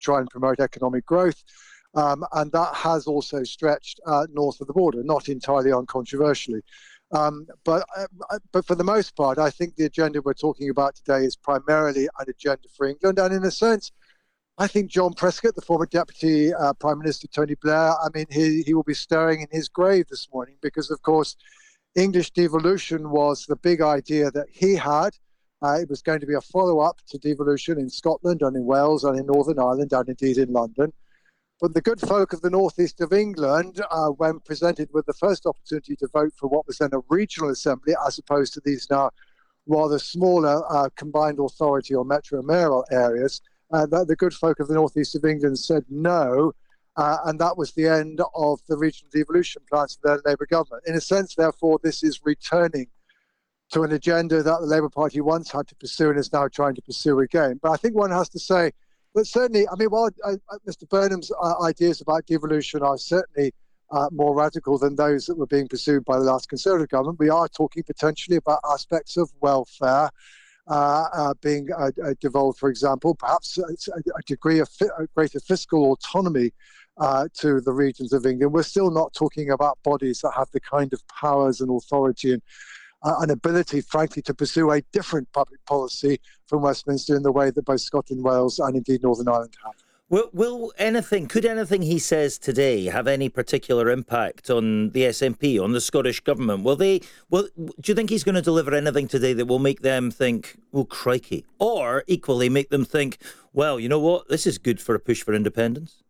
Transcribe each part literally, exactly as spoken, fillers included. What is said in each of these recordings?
try and promote economic growth. Um, and that has also stretched uh, north of the border, not entirely uncontroversially. Um, but uh, but for the most part, I think the agenda we're talking about today is primarily an agenda for England. And in a sense, I think John Prescott, the former Deputy uh, Prime Minister Tony Blair, I mean, he, he will be stirring in his grave this morning because, of course, English devolution was the big idea that he had. Uh, it was going to be a follow-up to devolution in Scotland and in Wales and in Northern Ireland and indeed in London. But the good folk of the northeast of England, uh, when presented with the first opportunity to vote for what was then a regional assembly, as opposed to these now rather smaller uh, combined authority or metro mayoral areas, uh, the, the good folk of the northeast of England said no, uh, and that was the end of the regional devolution plans of their Labour government. In a sense, therefore, this is returning to an agenda that the Labour Party once had to pursue and is now trying to pursue again. But I think one has to say, but certainly, I mean, while uh, Mister Burnham's uh, ideas about devolution are certainly uh, more radical than those that were being pursued by the last Conservative government, we are talking potentially about aspects of welfare uh, uh, being uh, uh, devolved, for example, perhaps a, a degree of fi- a greater fiscal autonomy uh, to the regions of England. We're still not talking about bodies that have the kind of powers and authority and Uh, an ability, frankly, to pursue a different public policy from Westminster in the way that both Scotland, Wales and indeed Northern Ireland have. Will, will anything, could anything he says today have any particular impact on the S N P, on the Scottish Government? Will they, will, do you think he's going to deliver anything today that will make them think, oh, crikey? Or equally make them think, well, you know what, this is good for a push for independence?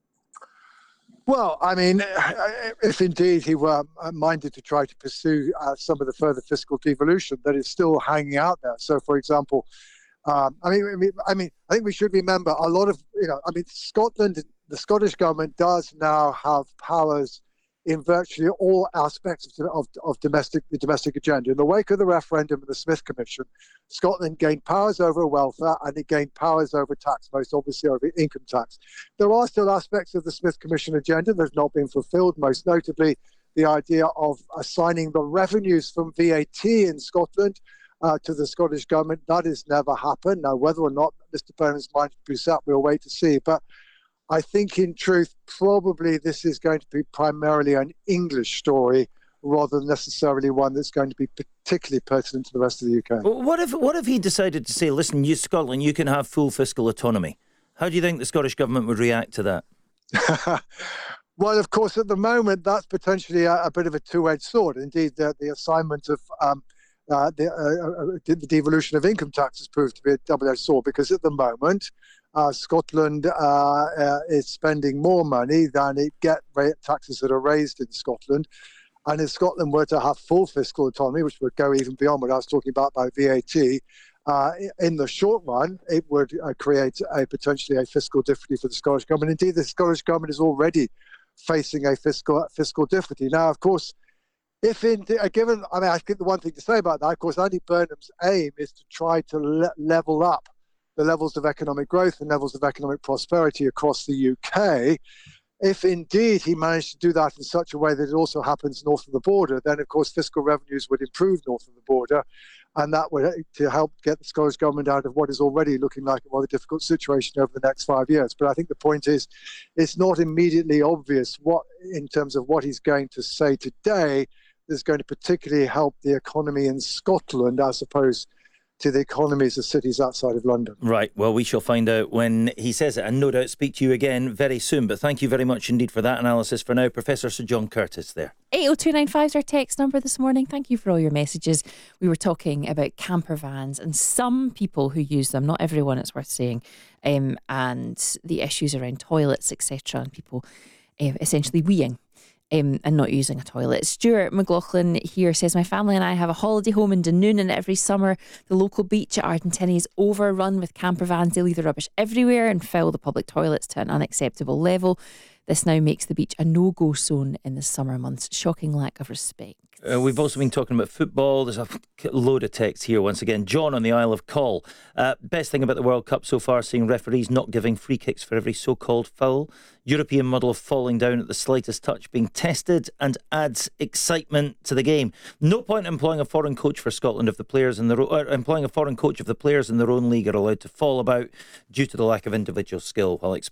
Well, I mean, if indeed he were minded to try to pursue uh, some of the further fiscal devolution that is still hanging out there. So, for example, um, I mean, I mean, I mean, I think we should remember a lot of, you know, I mean, Scotland, the Scottish government does now have powers in virtually all aspects of, of, of domestic the domestic agenda. In the wake of the referendum and the Smith Commission, Scotland gained powers over welfare and it gained powers over tax, most obviously over income tax. There are still aspects of the Smith Commission agenda that have not been fulfilled, most notably the idea of assigning the revenues from V A T in Scotland uh, to the Scottish government. That has never happened. Now, whether or not Mister Burnham's mind to pursue that, we'll wait to see. But I think, in truth, probably this is going to be primarily an English story rather than necessarily one that's going to be particularly pertinent to the rest of the U K. What if what if he decided to say, listen, you Scotland, you can have full fiscal autonomy? How do you think the Scottish Government would react to that? Well, of course, at the moment, that's potentially a, a bit of a two-edged sword. Indeed, the, the assignment of um, uh, the, uh, the devolution of income tax has proved to be a double-edged sword because at the moment, Uh, Scotland uh, uh, is spending more money than it get rate taxes that are raised in Scotland. And if Scotland were to have full fiscal autonomy, which would go even beyond what I was talking about by V A T, uh, in the short run, it would uh, create a potentially a fiscal difficulty for the Scottish Government. Indeed, the Scottish Government is already facing a fiscal fiscal difficulty. Now, of course, if in uh, given, I mean, I think the one thing to say about that, of course, Andy Burnham's aim is to try to le- level up the levels of economic growth and levels of economic prosperity across the U K. If indeed he managed to do that in such a way that it also happens north of the border, then of course fiscal revenues would improve north of the border, and that would to help get the Scottish Government out of what is already looking like a rather difficult situation over the next five years. But I think the point is, it's not immediately obvious what, in terms of what he's going to say today, is going to particularly help the economy in Scotland as opposed to the economies of cities outside of London. Right, well, we shall find out when he says it and no doubt speak to you again very soon. But thank you very much indeed for that analysis for now. Professor Sir John Curtice there. eight oh two nine five is our text number this morning. Thank you for all your messages. We were talking about camper vans and some people who use them, not everyone, it's worth saying, um, and the issues around toilets, et cetera, and people uh, essentially weeing. Um, and not using a toilet. Stuart McLaughlin here says, my family and I have a holiday home in Dunoon, and every summer the local beach at Ardentiny is overrun with camper vans. They leave the rubbish everywhere and fill the public toilets to an unacceptable level. This now makes the beach a no-go zone in the summer months. Shocking lack of respect. Uh, we've also been talking about football. There's a load of texts here once again. John on the Isle of Coll. Uh, best thing about the World Cup so far, seeing referees not giving free kicks for every so-called foul. European model of falling down at the slightest touch being tested and adds excitement to the game. No point employing a foreign coach for Scotland if the players in the ro- uh, employing a foreign coach if the players in their own league are allowed to fall about due to the lack of individual skill while exposing